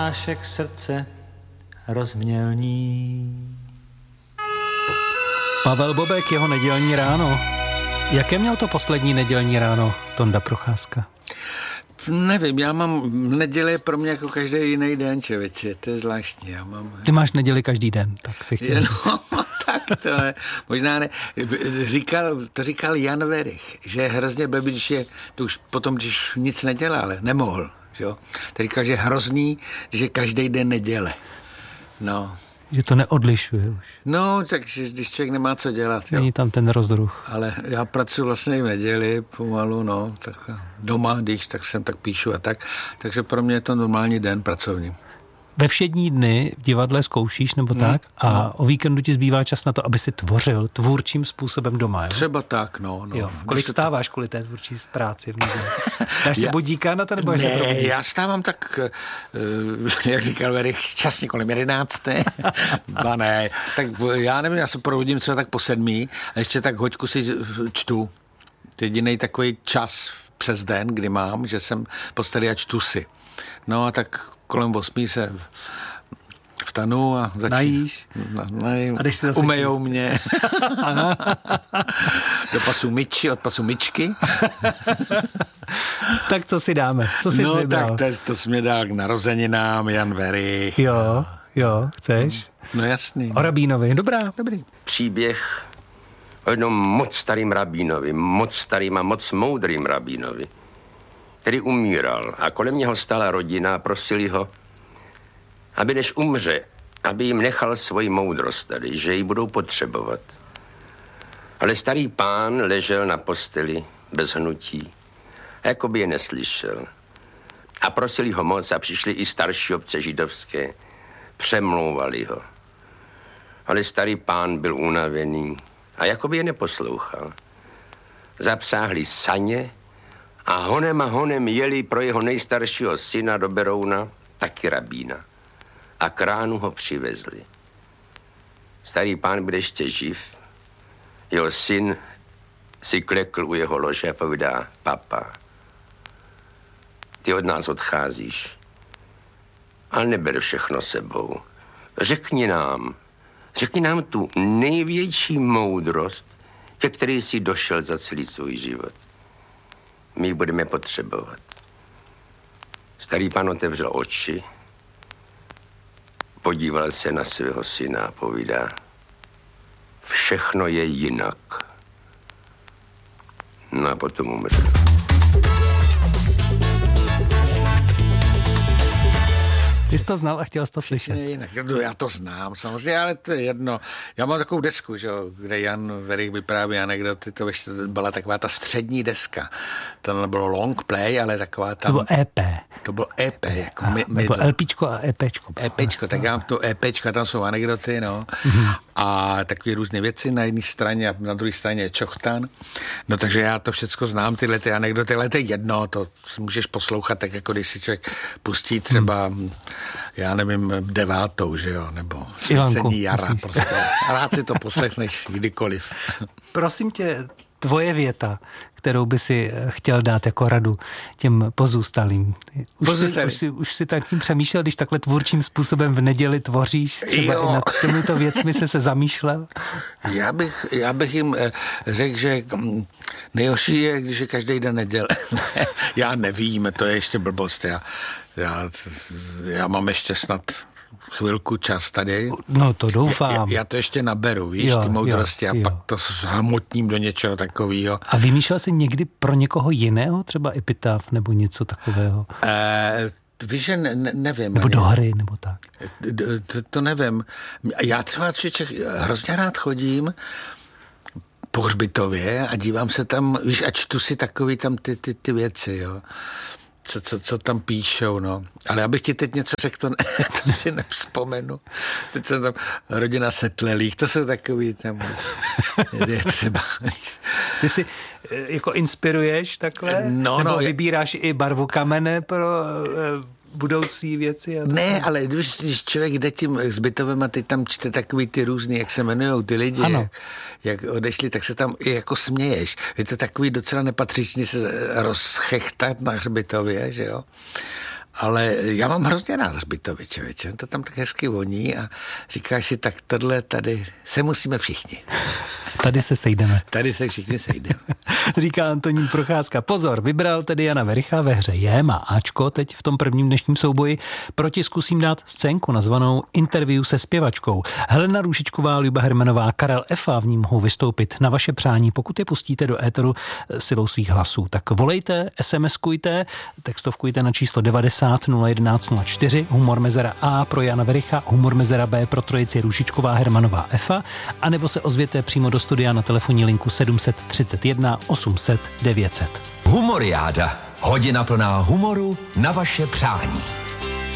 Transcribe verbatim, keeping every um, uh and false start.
prášek srdce rozmělní. Pavel Bobek, jeho nedělní ráno. Jaké měl to poslední nedělní ráno, Tonda Procházka? Nevím, já mám neděle pro mě jako každý jiný den, čevěče, to je zvláštní. Já mám... Ty máš neděli každý den, tak si chtěl. No, tak to ne, možná ne. Říkal, to říkal Jan Werich, že je hrozně blbý, když je, to už potom, když nic nedělal, nemohl, jo. To říkal, že je hrozný, že je každý den neděle. No. Že to neodlišuje už. No, takže když člověk nemá co dělat. Jo. Není tam ten rozruch. Ale já pracuji vlastně i v neděli pomalu, no, tak doma, když tak jsem tak píšu a tak. Takže pro mě je to normální den pracovní. Ve všední dny v divadle zkoušíš nebo tak a no. O víkendu ti zbývá čas na to, aby si tvořil tvůrčím způsobem doma, jo? Třeba tak, no. no. Jo. Kolik stáváš kvůli té tvůrčí práci v neděli? Dáš si budíka na to, nebo ne, já stávám tak, jak říkal Verich, časně kolem jedenácté. Ba ne, tak já nevím, já se probudím třeba tak po sedmí a ještě tak hoďku si čtu. Jedinej takový čas přes den, kdy mám, že jsem posteli a čtu si. No a tak kolem osmí se vstanu a začnu. Najíš? Na, najím, a když si zase umejou číst. mě. Do pasu myči, od pasu myčky. Tak co si dáme? Co jsi no vybral? tak to, to jsi mě dal k narozeninám, Jan Werich. Jo, jo, chceš? No jasný. O rabínovi, dobrá. Dobrý. Příběh o jednom moc starým rabínovi, moc starým a moc moudrým rabínovi, který umíral a kolem něho stála rodina a prosili ho, aby než umře, aby jim nechal svoji moudrost tady, že ji budou potřebovat. Ale starý pán ležel na posteli bez hnutí a jako by je neslyšel. A prosili ho moc a přišli i starší obce židovské, přemlouvali ho. Ale starý pán byl unavený a jako by je neposlouchal. Zapsáhli saně a honem a honem jeli pro jeho nejstaršího syna do Berouna, taky rabína. A k ránu ho přivezli. Starý pán byl ještě živ. Jeho syn si klekl u jeho lože a povídá, papa, ty od nás odcházíš, ale neber všechno sebou. Řekni nám, řekni nám tu největší moudrost, ke které jsi došel za celý svůj život. My ji budeme potřebovat. Starý pán otevřel oči, podíval se na svého syna a povídá, všechno je jinak. No a potom umřel. Ty jsi to znal a chtěl jsi to slyšet. Jinak, no, já to znám samozřejmě, ale to je jedno. Já mám takovou desku, že, kde Jan Werich vypráví anekdoty, to byla taková ta střední deska. To nebylo long play, ale taková tam... To bylo E P. To bylo E P. Jako a, my, my nebo to... LPčko a EPčko. EPčko, tak já mám to EPčko, tam jsou anekdoty, no. Mm-hmm. A takové různé věci na jedné straně a na druhé straně je čochtan. No takže já to všecko znám, tyhle ty anekdoty, ale to je jedno, to můžeš poslouchat tak, jako když si člověk pustí třeba, mm. já nevím, devátou, že jo, nebo Svícení jara, musíš. Prostě. A rád si to poslechneš kdykoliv. Prosím tě, tvoje věta, kterou by si chtěl dát jako radu těm pozůstalým. Už, Pozůstalý. si, už, si, už si tak tím přemýšlel, když takhle tvůrčím způsobem v neděli tvoříš, třeba jo. I nad těmito věcmi se se zamýšlel? Já bych, já bych jim řekl, že nejhorší je, když je každý den neděle. Já nevím, to je ještě blbost. Já, já, já mám ještě snad chvilku čas tady. No to doufám. Já, já to ještě naberu, víš, jo, ty moudrosti a jo. Pak to zhmotním do něčeho takového. A vymýšlel jsi někdy pro někoho jiného, třeba epitaf nebo něco takového? Eh, víš, že ne, ne, nevím. Nebo do hry, nebo tak. To, to nevím. Já třeba Čech, hrozně rád chodím po hřbitově a dívám se tam, víš, a čtu si takový tam ty, ty, ty věci, jo. Co, co, co tam píšou, no. Ale abych ti teď něco řekl, to, ne, to si nevzpomenu. Teď jsem tam rodina Setlelých, to jsou takový tam, je třeba. Ty si jako inspiruješ takhle? No, Nebo no, vybíráš i barvu kamene pro uh, budoucí věci? A ne, ale když, když člověk jde tím zbytovem a ty tam čte takový ty různý, jak se jmenujou ty lidi, jak, jak odešli, tak se tam i jako směješ. Je to takový docela nepatřičný se rozchechtat na hřbitově, že jo? Ale já mám hrozně rád hřbitovy, člověče. To tam tak hezky voní a říkáš si, tak tohle tady se musíme všichni. Tady se sejdeme. Tady se všichni sejdeme. Říká Antonín Procházka. Pozor, vybral tedy Jana Wericha, ve hře je, má áčko teď v tom prvním dnešním souboji. Proti zkusím dát scénku nazvanou Interview se zpěvačkou. Helena Růžičková, Luba Hermanová, Karel Efa v ní mohou vystoupit na vaše přání, pokud je pustíte do éteru silou svých hlasů. Tak volejte, SMSkujte, textovkujte na číslo devadesát nula jedenáct nula čtyři, humor mezera A pro Jana Wericha, humor mezera B pro trojici Růžičková, Hermanová, Efa, anebo se ozvěte přímo do studia na telefonní linku sedm set třicet jedna osm set devět set. Humoriáda. Hodina plná humoru na vaše přání.